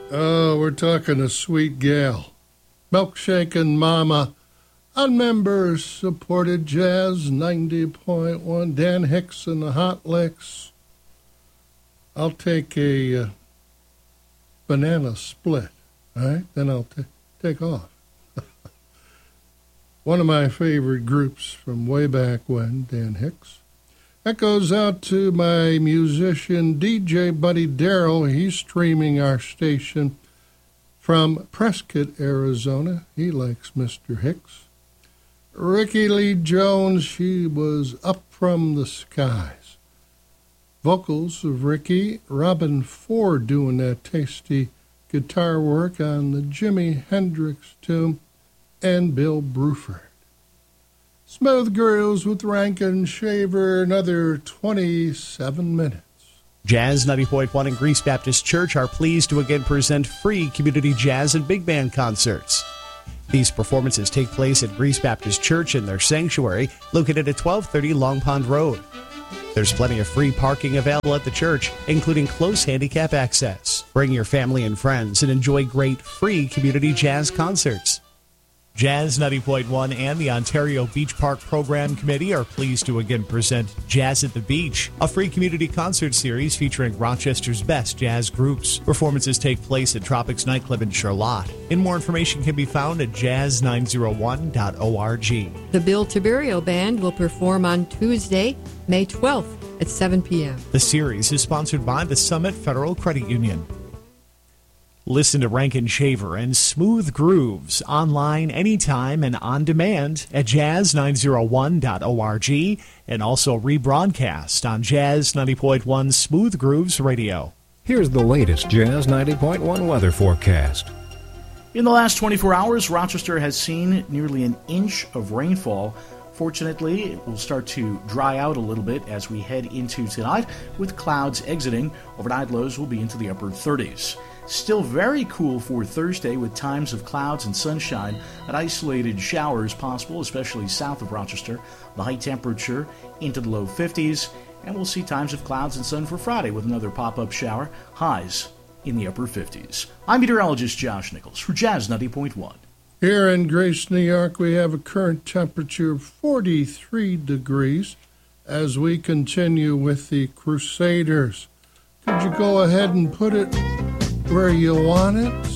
Oh, we're talking a sweet gal. Milkshaking Mama on member-supported Jazz 90.1. Dan Hicks and the Hot Licks. I'll take a banana split, all right? Then I'll take off. One of my favorite groups from way back when, Dan Hicks. That goes out to my musician, DJ Buddy Darrell. He's streaming our station from Prescott, Arizona. He likes Mr. Hicks. Ricky Lee Jones, she was Up from the Skies. Vocals of Ricky, Robin Ford doing that tasty guitar work on the Jimi Hendrix tune, and Bill Bruford. Smooth Grooves with Rankin Shaver, another 27 minutes. Jazz 90.1 and Greece Baptist Church are pleased to again present free community jazz and big band concerts. These performances take place at Greece Baptist Church in their sanctuary, located at 1230 Long Pond Road. There's plenty of free parking available at the church, including close handicap access. Bring your family and friends and enjoy great free community jazz concerts. Jazz 90.1 and the Ontario Beach Park Program Committee are pleased to again present Jazz at the Beach, a free community concert series featuring Rochester's best jazz groups. Performances take place at Tropics Nightclub in Charlotte. And more information can be found at jazz901.org. The Bill Tiberio Band will perform on Tuesday, May 12th at 7 p.m. The series is sponsored by the Summit Federal Credit Union. Listen to Rankin Shaver and Smooth Grooves online anytime and on demand at jazz901.org and also rebroadcast on Jazz 90.1 Smooth Grooves Radio. Here's the latest Jazz 90.1 weather forecast. In the last 24 hours, Rochester has seen nearly an inch of rainfall. Fortunately, it will start to dry out a little bit as we head into tonight, with clouds exiting. Overnight lows will be into the upper 30s. Still very cool for Thursday, with times of clouds and sunshine and isolated showers possible, especially south of Rochester. The high temperature into the low 50s, and we'll see times of clouds and sun for Friday with another pop-up shower, highs in the upper 50s. I'm meteorologist Josh Nichols for Jazz 90.1. Here in Grace, New York, we have a current temperature of 43 degrees as we continue with the Crusaders. Could you go ahead and put it where you want it?